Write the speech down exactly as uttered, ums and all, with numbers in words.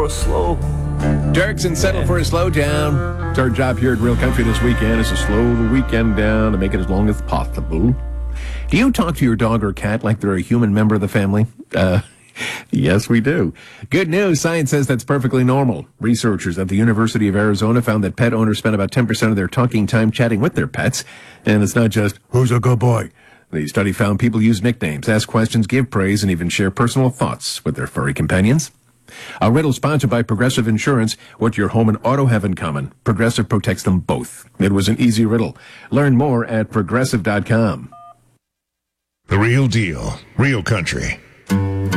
a slow. Jerks and settle for a slow down. It's our job here at Real Country this weekend is to slow the weekend down and make it as long as possible. Do you talk to your dog or cat like they're a human member of the family? Uh, yes, we do. Good news. Science says that's perfectly normal. Researchers at the University of Arizona found that pet owners spend about ten percent of their talking time chatting with their pets. And it's not just, who's a good boy? The study found people use nicknames, ask questions, give praise, and even share personal thoughts with their furry companions. A riddle sponsored by Progressive Insurance. What your home and auto have in common. Progressive protects them both. It was an easy riddle. Learn more at progressive dot com. The Real Deal. Real Country.